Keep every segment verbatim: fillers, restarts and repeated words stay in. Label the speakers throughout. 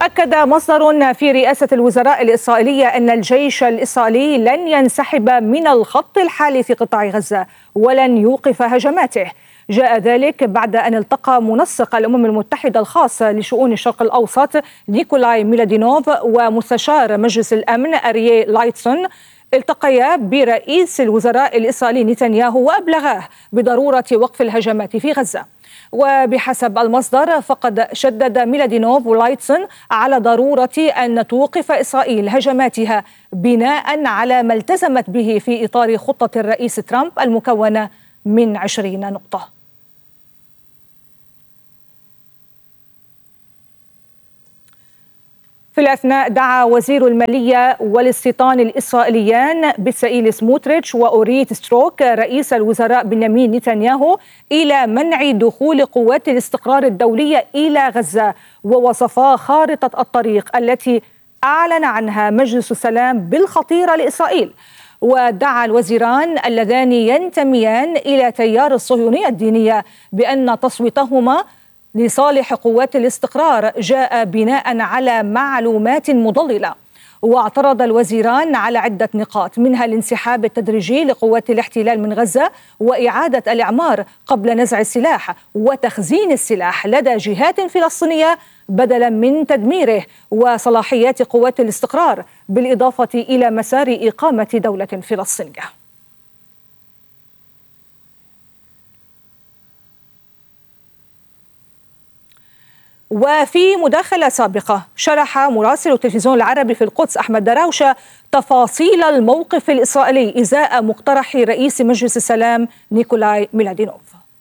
Speaker 1: أكد مصدر في رئاسة الوزراء الإسرائيلية أن الجيش الإسرائيلي لن ينسحب من الخط الحالي في قطاع غزة ولن يوقف هجماته. جاء ذلك بعد أن التقى منسق الأمم المتحدة الخاص لشؤون الشرق الأوسط نيكولاي ميلادينوف ومستشار مجلس الأمن أريي لايتسون، التقيا برئيس الوزراء الإسرائيلي نتنياهو وأبلغاه بضرورة وقف الهجمات في غزة. وبحسب المصدر فقد شدد ميلادينوف ولايتسون على ضرورة أن توقف إسرائيل هجماتها بناء على ما التزمت به في إطار خطة الرئيس ترامب المكونة من عشرين نقطة. في الأثناء دعا وزير المالية والاستيطان الإسرائيليان بتسائيل سموتريتش وأوريت ستروك رئيس الوزراء بنيامين نتنياهو إلى منع دخول قوات الاستقرار الدولية إلى غزة، ووصفا خارطة الطريق التي أعلن عنها مجلس السلام بالخطيرة لإسرائيل. ودعا الوزيران اللذان ينتميان إلى تيار الصهيونية الدينية بأن تصويتهما لصالح قوات الاستقرار جاء بناء على معلومات مضللة. واعترض الوزيران على عدة نقاط، منها الانسحاب التدريجي لقوات الاحتلال من غزة وإعادة الإعمار قبل نزع السلاح وتخزين السلاح لدى جهات فلسطينية بدلا من تدميره، وصلاحيات قوات الاستقرار بالإضافة إلى مسار إقامة دولة فلسطينية. وفي مداخلة سابقة شرح مراسل التلفزيون العربي في القدس أحمد دراوشة تفاصيل الموقف الإسرائيلي إزاء مقترح رئيس مجلس السلام نيكولاي ميلادينوف.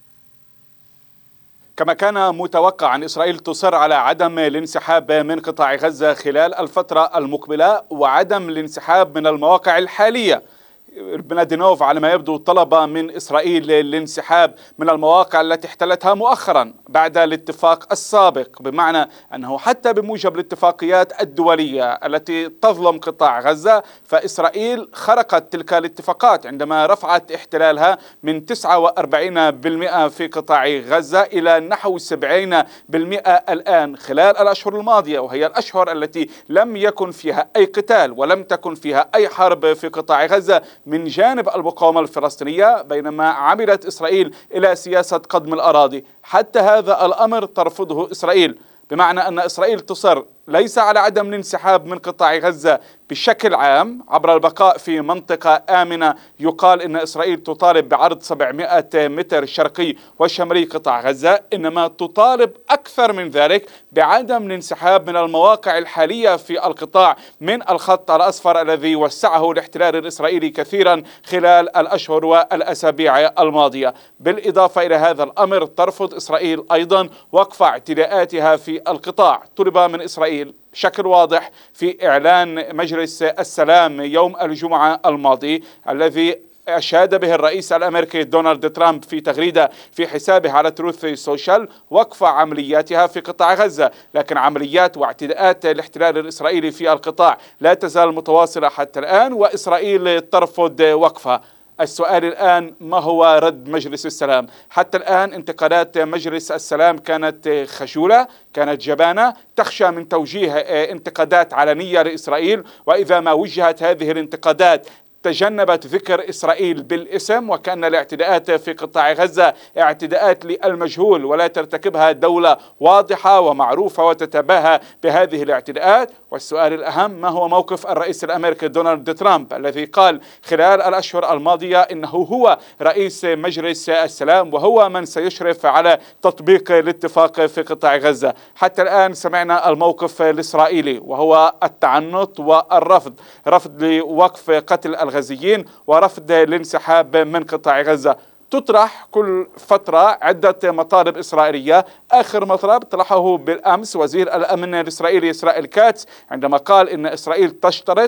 Speaker 2: كما كان متوقع أن إسرائيل تصر على عدم الانسحاب من قطاع غزة خلال الفترة المقبلة وعدم الانسحاب من المواقع الحالية. ميلادينوف على ما يبدو طلب من إسرائيل الانسحاب من المواقع التي احتلتها مؤخرا بعد الاتفاق السابق، بمعنى أنه حتى بموجب الاتفاقيات الدولية التي تظلم قطاع غزة فإسرائيل خرقت تلك الاتفاقات عندما رفعت احتلالها من تسعة وأربعين بالمئة في قطاع غزة إلى نحو سبعين بالمئة الآن خلال الأشهر الماضية، وهي الأشهر التي لم يكن فيها أي قتال ولم تكن فيها أي حرب في قطاع غزة من جانب المقاومة الفلسطينية، بينما عملت إسرائيل إلى سياسة قدم الأراضي. حتى هذا الأمر ترفضه إسرائيل، بمعنى أن إسرائيل تصر ليس على عدم الانسحاب من قطاع غزة بشكل عام عبر البقاء في منطقة آمنة، يقال إن إسرائيل تطالب بعرض سبعمئة متر شرقي وشمالي قطاع غزة، إنما تطالب أكثر من ذلك بعدم الانسحاب من المواقع الحالية في القطاع من الخط الأصفر الذي وسعه الاحتلال الإسرائيلي كثيرا خلال الأشهر والأسابيع الماضية. بالإضافة إلى هذا الأمر ترفض إسرائيل أيضا وقف اعتداءاتها في القطاع. طلب من إسرائيل بشكل واضح في إعلان مجلس السلام يوم الجمعة الماضي الذي أشاد به الرئيس الأمريكي دونالد ترامب في تغريدة في حسابه على تروث سوشيال وقف عملياتها في قطاع غزة، لكن عمليات واعتداءات الاحتلال الإسرائيلي في القطاع لا تزال متواصلة حتى الآن وإسرائيل ترفض وقفها. السؤال الآن ما هو رد مجلس السلام؟ حتى الآن انتقادات مجلس السلام كانت خجولة، كانت جبانة، تخشى من توجيه انتقادات علنية لإسرائيل، وإذا ما وجهت هذه الانتقادات تجنبت ذكر إسرائيل بالاسم، وكأن الاعتداءات في قطاع غزة اعتداءات للمجهول ولا ترتكبها دولة واضحة ومعروفة وتتباهى بهذه الاعتداءات. والسؤال الأهم ما هو موقف الرئيس الأمريكي دونالد ترامب الذي قال خلال الأشهر الماضية إنه هو رئيس مجلس السلام وهو من سيشرف على تطبيق الاتفاق في قطاع غزة. حتى الآن سمعنا الموقف الإسرائيلي وهو التعنت والرفض، رفض لوقف قتل الغزيين ورفض الانسحاب من قطاع غزة. تطرح كل فترة عدة مطالب إسرائيلية. آخر مطلب طرحه بالأمس وزير الأمن الإسرائيلي إسرائيل كاتس عندما قال إن إسرائيل تشترط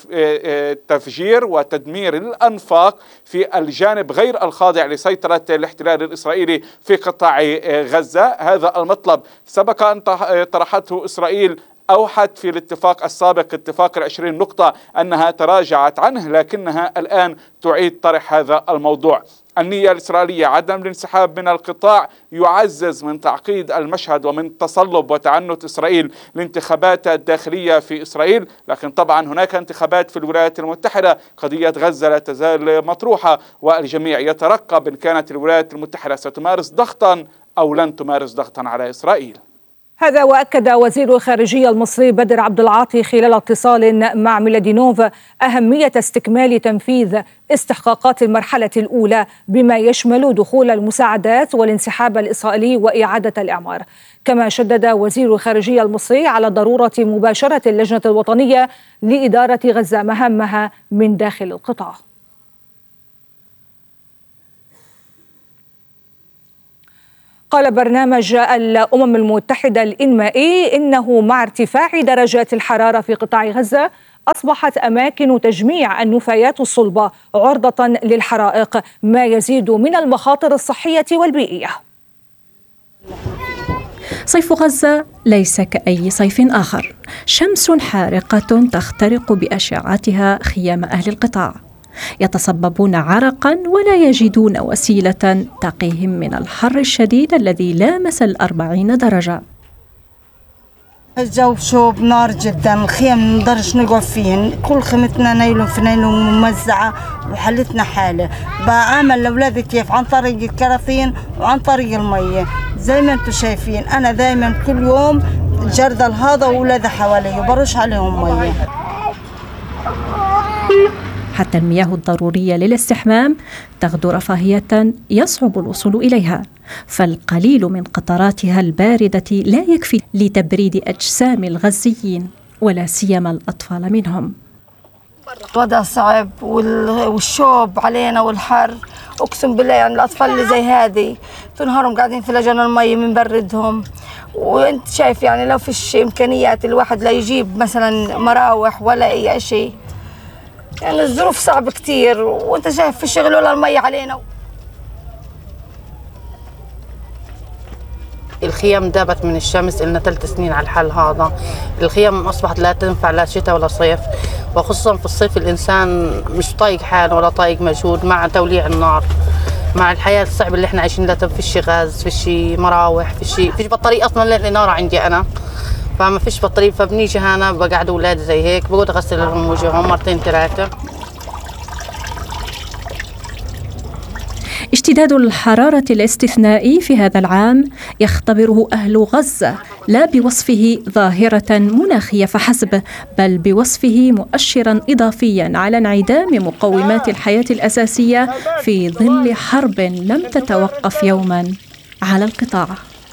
Speaker 2: تفجير وتدمير الأنفاق في الجانب غير الخاضع لسيطرة الاحتلال الإسرائيلي في قطاع غزة. هذا المطلب سبق أن طرحته إسرائيل، أوحت في الاتفاق السابق اتفاق العشرين نقطة أنها تراجعت عنه، لكنها الآن تعيد طرح هذا الموضوع. النية الإسرائيلية عدم الانسحاب من القطاع يعزز من تعقيد المشهد ومن تصلب وتعنت إسرائيل الانتخابات الداخلية في إسرائيل. لكن طبعا هناك انتخابات في الولايات المتحدة، قضية غزة لا تزال مطروحة، والجميع يترقب إن كانت الولايات المتحدة ستمارس ضغطا أو لن تمارس ضغطا على إسرائيل.
Speaker 1: هذا وأكد وزير الخارجية المصري بدر عبد العاطي خلال اتصال مع ميلادينوف أهمية استكمال تنفيذ استحقاقات المرحلة الأولى بما يشمل دخول المساعدات والانسحاب الإسرائيلي وإعادة الإعمار. كما شدد وزير الخارجية المصري على ضرورة مباشرة اللجنة الوطنية لإدارة غزة مهامها من داخل القطاع. قال برنامج الأمم المتحدة الإنمائي إنه مع ارتفاع درجات الحرارة في قطاع غزة أصبحت أماكن تجميع النفايات الصلبة عرضة للحرائق، ما يزيد من المخاطر الصحية والبيئية.
Speaker 3: صيف غزة ليس كأي صيف آخر، شمس حارقة تخترق بأشعتها خيام أهل القطاع، يتصببون عرقا ولا يجدون وسيلة تقيهم من الحر الشديد الذي لامس الأربعين درجة.
Speaker 4: الجو شوب نار جدا، الخيم نقدرش نقعد فيهن، كل خيمتنا نايلون في نايلون ممزعة وحلتنا حالة. بعمل لأولادي كيف؟ عن طريق الكراثين وعن طريق المية زي ما انتم شايفين. أنا دايما كل يوم جردل هذا وأولادي حوالي وبرش عليهم مية.
Speaker 3: حتى المياه الضرورية للاستحمام تغدو رفاهية يصعب الوصول إليها، فالقليل من قطراتها الباردة لا يكفي لتبريد أجسام الغزيين ولا سيما الأطفال منهم.
Speaker 4: الوضع صعب والشوب علينا والحر، أقسم بالله يعني الأطفال اللي زي هذه تنهارهم قاعدين في لجان المي من بردهم. وانت شايف يعني لو فيش إمكانيات الواحد لا يجيب مثلا مراوح ولا أي شيء، يعني الظروف صعبة كتير، وانت شايف في الشغل ولا المية علينا.
Speaker 5: الخيام دابت من الشمس، لنا ثلاث سنين على الحال هذا. الخيام أصبحت لا تنفع لا شتاء ولا صيف، وخصوصا في الصيف الإنسان مش طايق حاله ولا طايق مجهود مع توليع النار، مع الحياة الصعبة اللي احنا عايشين لها. فيش غاز، فيش مراوح، فيش فيش بطارية أصلا للإنارة عندي أنا، فما فيش بطارية. فبنيجي هنا بقعد أولادي زي هيك، بقعد أغسل لهم وجههم مرتين ثلاثة.
Speaker 3: اشتداد الحرارة الاستثنائي في هذا العام يختبره أهل غزة لا بوصفه ظاهرة مناخية فحسب، بل بوصفه مؤشرا إضافيا على انعدام مقومات الحياة الأساسية في ظل حرب لم تتوقف يوما على القطاع.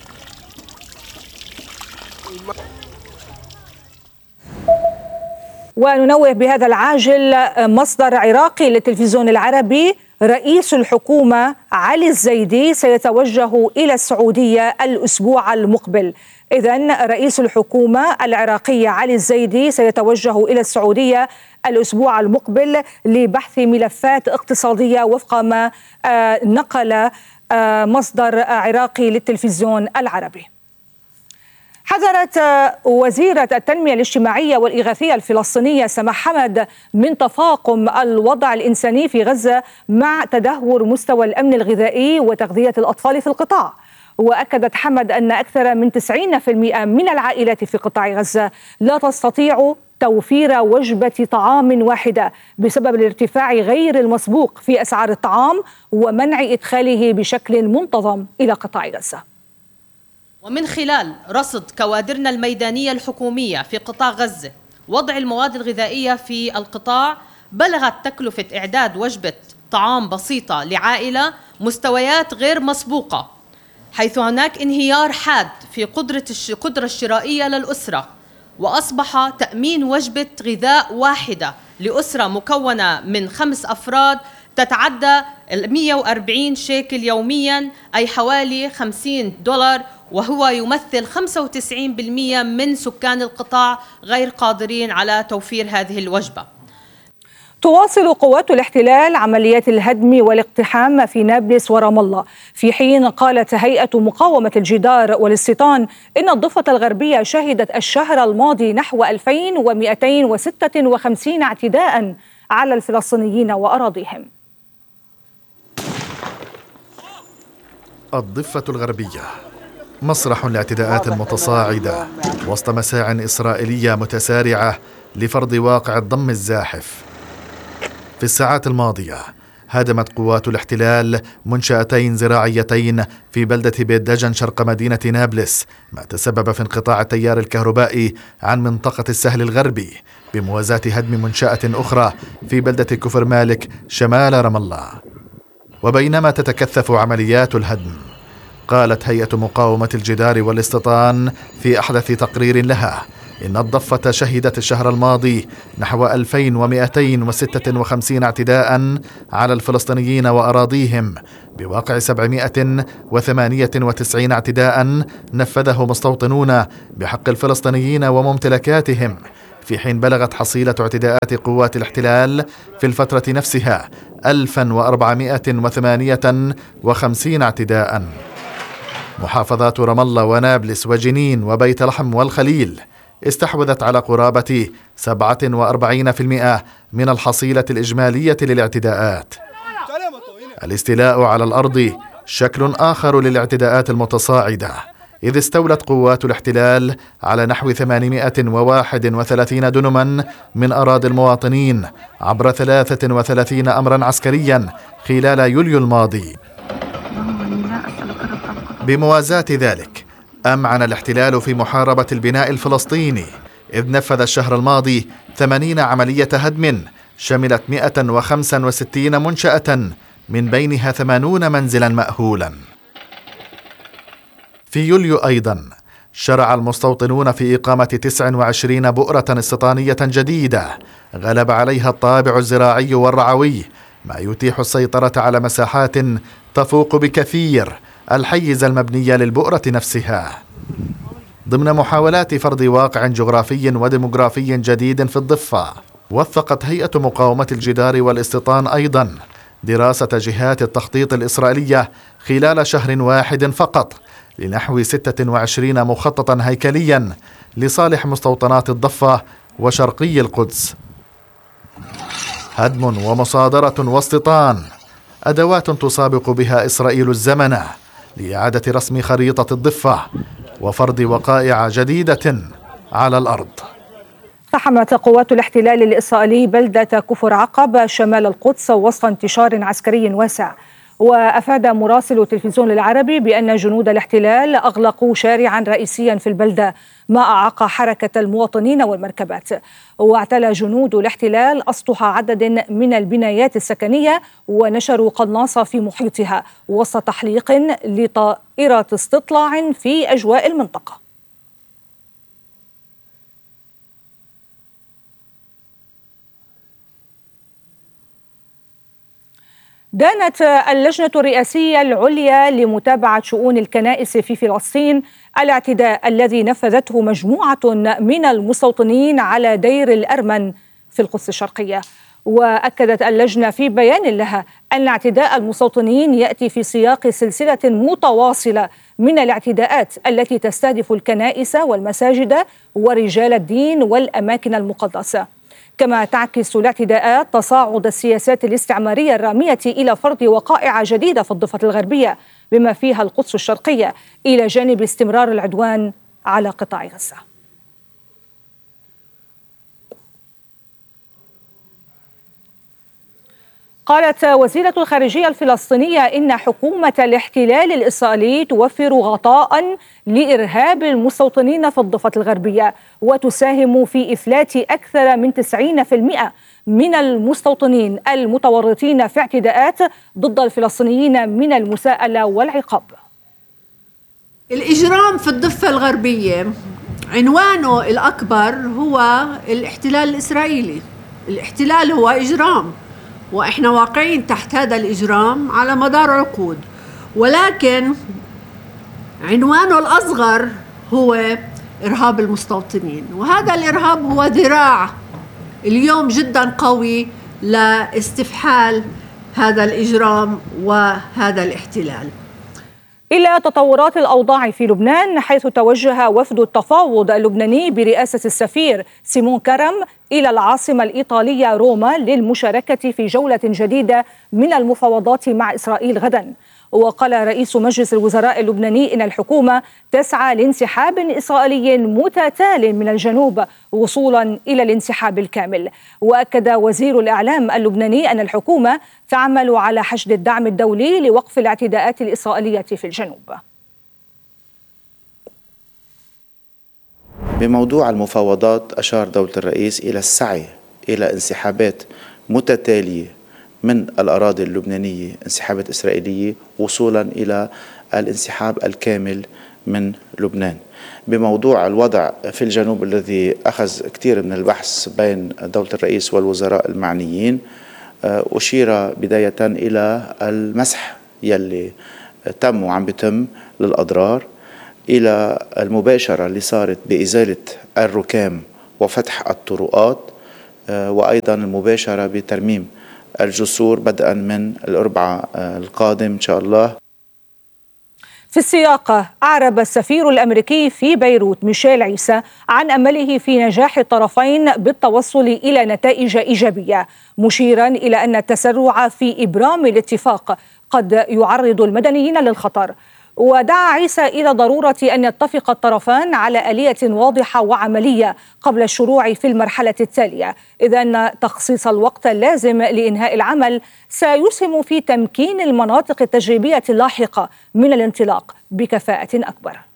Speaker 1: وننوه بهذا العاجل مصدر عراقي للتلفزيون العربي: رئيس الحكومة علي الزيدي سيتوجه إلى السعودية الأسبوع المقبل. إذن رئيس الحكومة العراقية علي الزيدي سيتوجه إلى السعودية الأسبوع المقبل لبحث ملفات اقتصادية وفق ما نقل مصدر عراقي للتلفزيون العربي. حذرت وزيرة التنمية الاجتماعية والإغاثية الفلسطينية سماح حمد من تفاقم الوضع الإنساني في غزة مع تدهور مستوى الأمن الغذائي وتغذية الأطفال في القطاع. وأكدت حمد أن أكثر من تسعين بالمئة من العائلات في قطاع غزة لا تستطيع توفير وجبة طعام واحدة بسبب الارتفاع غير المسبوق في أسعار الطعام ومنع إدخاله بشكل منتظم إلى قطاع غزة.
Speaker 6: ومن خلال رصد كوادرنا الميدانية الحكومية في قطاع غزة وضع المواد الغذائية في القطاع، بلغت تكلفة إعداد وجبة طعام بسيطة لعائلة مستويات غير مسبوقة، حيث هناك انهيار حاد في قدرة القدرة الشرائية للأسرة، وأصبح تأمين وجبة غذاء واحدة لأسرة مكونة من خمس أفراد تتعدى مئة وأربعين شيكل يومياً، أي حوالي خمسين دولار، وهو يمثل خمسة وتسعين بالمئة من سكان القطاع غير قادرين على توفير هذه الوجبة.
Speaker 1: تواصل قوات الاحتلال عمليات الهدم والاقتحام في نابلس ورام الله، في حين قالت هيئة مقاومة الجدار والاستيطان إن الضفة الغربية شهدت الشهر الماضي نحو ألفين ومئتين وستة وخمسين اعتداء على الفلسطينيين وأراضيهم.
Speaker 7: الضفة الغربية مسرح لاعتداءات متصاعدة وسط مساع إسرائيلية متسارعة لفرض واقع الضم الزاحف. في الساعات الماضية هدمت قوات الاحتلال منشأتين زراعيتين في بلدة بيت دجن شرق مدينة نابلس، ما تسبب في انقطاع التيار الكهربائي عن منطقة السهل الغربي، بموازاة هدم منشأة أخرى في بلدة كفر مالك شمال رام الله. وبينما تتكثف عمليات الهدم، قالت هيئة مقاومة الجدار والاستيطان في أحدث تقرير لها إن الضفة شهدت الشهر الماضي نحو ألفين ومئتين وستة وخمسين اعتداء على الفلسطينيين وأراضيهم، بواقع سبعمئة وثمانية وتسعين اعتداء نفذه مستوطنون بحق الفلسطينيين وممتلكاتهم، في حين بلغت حصيلة اعتداءات قوات الاحتلال في الفترة نفسها ألف وأربعمئة وثمانية وخمسين اعتداء. محافظات رام الله ونابلس وجنين وبيت لحم والخليل استحوذت على قرابة سبعة وأربعين بالمئة من الحصيلة الإجمالية للاعتداءات. الاستيلاء على الأرض شكل آخر للاعتداءات المتصاعدة، إذ استولت قوات الاحتلال على نحو ثمانمئة وواحد وثلاثين دنما من أراضي المواطنين عبر ثلاثة وثلاثين أمرا عسكريا خلال يوليو الماضي. بموازاة ذلك أمعن الاحتلال في محاربة البناء الفلسطيني، إذ نفذ الشهر الماضي ثمانين عملية هدم شملت مئة وخمسة وستين منشأة، من بينها ثمانون منزلا مأهولا. في يوليو أيضا شرع المستوطنون في إقامة تسع وعشرين بؤرة استيطانية جديدة غلب عليها الطابع الزراعي والرعوي، ما يتيح السيطرة على مساحات تفوق بكثير الحيز المبني للبؤرة نفسها، ضمن محاولات فرض واقع جغرافي وديموغرافي جديد في الضفة. وثقت هيئة مقاومة الجدار والاستيطان أيضا دراسة جهات التخطيط الإسرائيلية خلال شهر واحد فقط لنحو ستة وعشرين مخططا هيكليا لصالح مستوطنات الضفة وشرقي القدس. هدم ومصادرة واستيطان، أدوات تسابق بها إسرائيل الزمن لإعادة رسم خريطة الضفة وفرض وقائع جديدة على الأرض.
Speaker 1: اقتحمت قوات الاحتلال الإسرائيلي بلدة كفر عقب شمال القدس وسط انتشار عسكري واسع. وأفاد مراسل التلفزيون العربي بأن جنود الاحتلال أغلقوا شارعا رئيسيا في البلدة، ما أعاق حركة المواطنين والمركبات. واعتلى جنود الاحتلال أسطح عدد من البنايات السكنية ونشروا قناصة في محيطها وسط تحليق لطائرة استطلاع في أجواء المنطقة. دانت اللجنة الرئاسية العليا لمتابعة شؤون الكنائس في فلسطين الاعتداء الذي نفذته مجموعة من المستوطنين على دير الأرمن في القدس الشرقية. وأكدت اللجنة في بيان لها أن اعتداء المستوطنين يأتي في سياق سلسلة متواصلة من الاعتداءات التي تستهدف الكنائس والمساجد ورجال الدين والأماكن المقدسة. كما تعكس الاعتداءات تصاعد السياسات الاستعمارية الرامية إلى فرض وقائع جديدة في الضفة الغربية بما فيها القدس الشرقية، إلى جانب استمرار العدوان على قطاع غزة. قالت وزيرة الخارجية الفلسطينية إن حكومة الاحتلال الإسرائيلي توفر غطاء لإرهاب المستوطنين في الضفة الغربية، وتساهم في إفلات أكثر من تسعين بالمئة من المستوطنين المتورطين في اعتداءات ضد الفلسطينيين من المساءلة والعقاب.
Speaker 8: الإجرام في الضفة الغربية عنوانه الأكبر هو الاحتلال الإسرائيلي. الاحتلال هو إجرام، وإحنا واقعين تحت هذا الإجرام على مدار عقود، ولكن عنوانه الأصغر هو إرهاب المستوطنين. وهذا الإرهاب هو ذراع اليوم جدا قوي لاستفحال هذا الإجرام وهذا الاحتلال.
Speaker 1: إلى تطورات الأوضاع في لبنان، حيث توجه وفد التفاوض اللبناني برئاسة السفير سيمون كرم إلى العاصمة الإيطالية روما للمشاركة في جولة جديدة من المفاوضات مع إسرائيل غدا. وقال رئيس مجلس الوزراء اللبناني إن الحكومة تسعى لانسحاب إسرائيلي متتال من الجنوب وصولا إلى الانسحاب الكامل. وأكد وزير الإعلام اللبناني أن الحكومة تعمل على حشد الدعم الدولي لوقف الاعتداءات الإسرائيلية في الجنوب.
Speaker 9: بموضوع المفاوضات أشار دولة الرئيس إلى السعي إلى انسحابات متتالية من الأراضي اللبنانية، انسحابات إسرائيلية وصولا إلى الانسحاب الكامل من لبنان. بموضوع الوضع في الجنوب الذي أخذ كثير من البحث بين دولة الرئيس والوزراء المعنيين، أشير بداية إلى المسح يلي تم وعم بيتم للأضرار، إلى المباشرة اللي صارت بإزالة الركام وفتح الطرقات، وأيضا المباشرة بترميم الجسور بدءا من الأربعاء القادم إن شاء الله.
Speaker 1: في السياق، أعرب السفير الأمريكي في بيروت ميشيل عيسى عن أمله في نجاح الطرفين بالتوصل إلى نتائج إيجابية، مشيرا إلى أن التسرع في إبرام الاتفاق قد يعرض المدنيين للخطر. ودعا عيسى إلى ضرورة أن يتفق الطرفان على آلية واضحة وعملية قبل الشروع في المرحلة التالية، إذ أن تخصيص الوقت اللازم لإنهاء العمل سيسهم في تمكين المناطق التجريبية اللاحقة من الانطلاق بكفاءة أكبر.